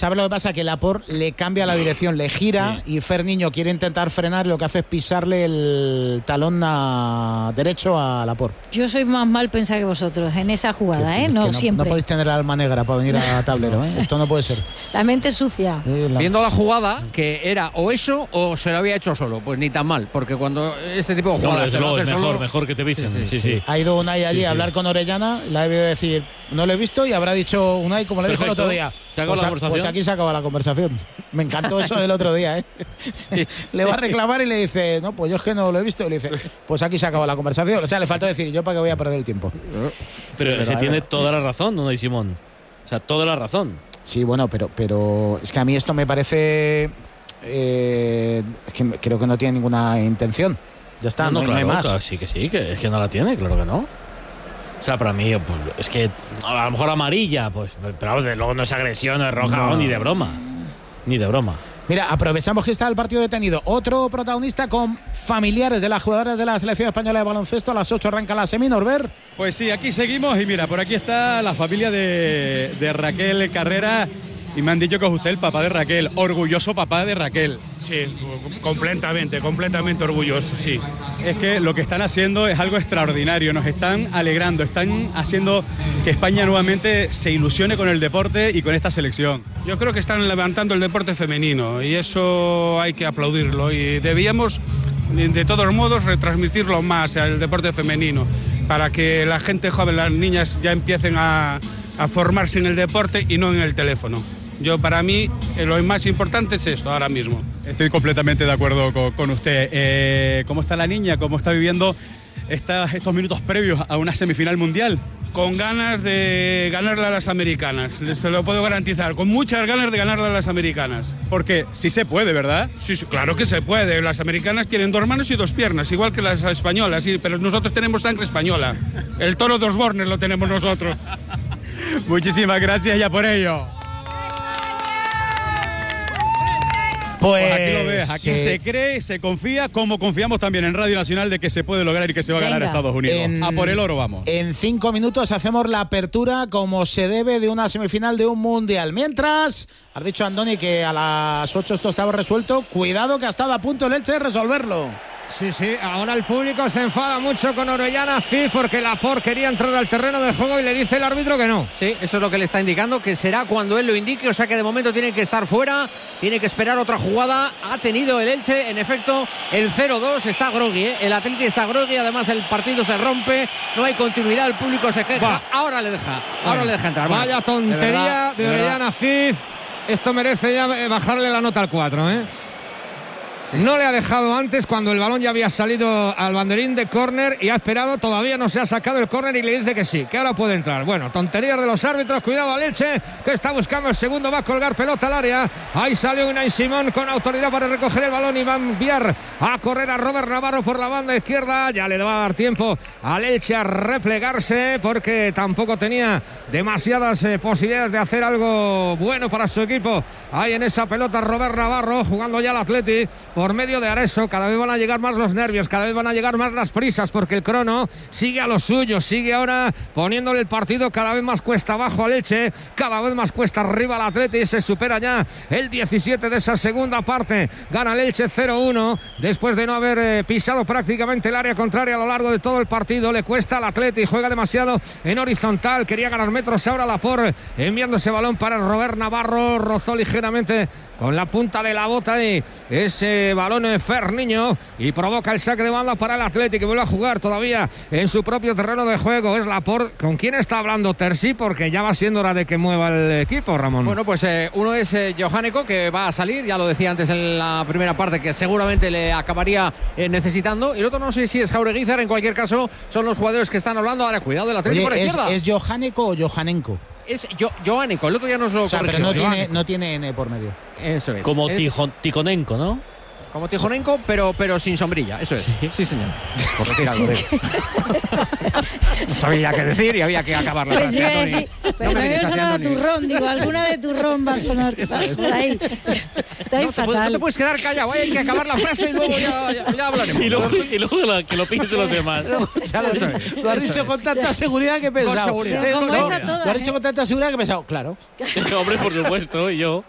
¿Sabe lo que pasa? Que Laporte le cambia la dirección, le gira y Ferniño quiere intentar frenar, lo que hace es pisarle el talón derecho a Laporte. Yo soy más mal pensada que vosotros en esa jugada, no siempre. No podéis tener el alma negra para venir a tablero, Esto no puede ser. La mente sucia. Viendo la jugada, que era o eso o se lo había hecho solo, pues ni tan mal, porque cuando este tipo de jugadas mejor que te visen. Sí. Ha ido Unai allí a hablar con Orellana, le ha debido decir, no lo he visto, y habrá dicho Unai, como le dijo el otro día. ¿Se acabó la conversación? Pues aquí se acaba la conversación. Me encantó eso del otro día, Le va a reclamar y le dice, no, pues yo es que no lo he visto. Y le dice, pues aquí se acaba la conversación. O sea, le falta decir, ¿yo para qué voy a perder el tiempo? Pero es que tiene toda la razón, Unai Simón. O sea, toda la razón. Sí, bueno, pero es que a mí esto me parece... es que creo que no tiene ninguna intención. Ya está, no hay más. Claro, sí, que es que no la tiene, claro que no. O sea, para mí, pues, es que a lo mejor amarilla, pues, pero luego no es agresión, no es roja, ni de broma. Ni de broma. Mira, aprovechamos que está el partido detenido. Otro protagonista con familiares de las jugadoras de la selección española de baloncesto. A las 8 arranca la semi, Norbert. Pues sí, aquí seguimos y mira, por aquí está la familia de Raquel Carrera. Y me han dicho que es usted el papá de Raquel, orgulloso papá de Raquel. Sí, completamente orgulloso, sí. Es que lo que están haciendo es algo extraordinario, nos están alegrando, están haciendo que España nuevamente se ilusione con el deporte y con esta selección. Yo creo que están levantando el deporte femenino y eso hay que aplaudirlo y debíamos, de todos modos, retransmitirlo más al deporte femenino para que la gente joven, las niñas, ya empiecen a formarse en el deporte y no en el teléfono. Para mí, lo más importante es esto ahora mismo. Estoy completamente de acuerdo con usted. ¿Cómo está la niña? ¿Cómo está viviendo estos minutos previos a una semifinal mundial? Con ganas de ganarle a las americanas, les lo puedo garantizar, con muchas ganas de ganarle a las americanas. Porque sí se puede, ¿verdad? Sí, claro que se puede. Las americanas tienen 2 manos y 2 piernas, igual que las españolas, sí, pero nosotros tenemos sangre española. El toro de Osborne lo tenemos nosotros. Muchísimas gracias ya por ello. Pues aquí lo ves, aquí se cree, se confía, como confiamos también en Radio Nacional de que se puede lograr y que se va a ganar Estados Unidos. A por el oro vamos. En 5 minutos hacemos la apertura como se debe de una semifinal de un mundial. Mientras, has dicho Andoni que a las 8 esto estaba resuelto. Cuidado que ha estado a punto el Elche de resolverlo. Sí, ahora el público se enfada mucho con Orellana Cid porque Laporte quería entrar al terreno de juego y le dice el árbitro que no. Sí, eso es lo que le está indicando, que será cuando él lo indique, o sea que de momento tiene que estar fuera, tiene que esperar otra jugada. Ha tenido el Elche, en efecto, el 0-2, está grogui, el Atleti está grogui, además el partido se rompe, no hay continuidad, el público se queja, ahora le deja entrar. Vaya tontería de Orellana Cid, esto merece ya bajarle la nota al 4, No le ha dejado antes cuando el balón ya había salido al banderín de córner y ha esperado, todavía no se ha sacado el córner y le dice que sí, que ahora puede entrar. Bueno, tonterías de los árbitros, cuidado al Elche que está buscando el segundo, va a colgar pelota al área. Ahí salió Unai Simón con autoridad para recoger el balón y va a enviar a correr a Robert Navarro por la banda izquierda. Ya le va a dar tiempo al Elche a replegarse porque tampoco tenía demasiadas posibilidades de hacer algo bueno para su equipo. Ahí en esa pelota Robert Navarro jugando ya al Atleti por medio de Areso. Cada vez van a llegar más los nervios, cada vez van a llegar más las prisas porque el crono sigue a lo suyo, sigue ahora poniéndole el partido cada vez más cuesta abajo al Elche, cada vez más cuesta arriba al Atleti y se supera ya el 17 de esa segunda parte. Gana el Elche 0-1 después de no haber pisado prácticamente el área contraria a lo largo de todo el partido. Le cuesta al Atleti, juega demasiado en horizontal, quería ganar metros ahora Laporte enviando ese balón para Robert Navarro, rozó ligeramente con la punta de la bota y ese balón Ferniño y provoca el saque de banda para el Atleti que vuelve a jugar todavía en su propio terreno de juego. Es Laporte. ¿Con quién está hablando Terzi? Porque ya va siendo hora de que mueva el equipo, Ramón. Bueno, pues uno es Johaneko, que va a salir, ya lo decía antes en la primera parte, que seguramente le acabaría necesitando, y el otro no sé si es Jaureguizar. En cualquier caso son los jugadores que están hablando. Ahora cuidado del Atleti por la izquierda. ¿Es Johaneko o Johanenko? Es Johaneko, el otro ya nos lo corrigió. Pero no tiene N por medio. Eso es. Como Tikhonenko, ¿no? Como Tikhonenko, pero sin sombrilla, eso es. Sí, señor. Por retirado. No sabía qué decir y había que acabar la frase, Tony. Pero me había sonado a turrón, digo, alguna de turrón va a sonar. Por ahí. Está ahí fatal. No te puedes quedar callado, hay que acabar la frase y luego ya hablaremos. Y luego que lo piensen los demás. Lo has dicho con tanta seguridad que he pensado. Como esa toda, lo has dicho con tanta seguridad que he pensado, claro. Hombre, por supuesto, y yo.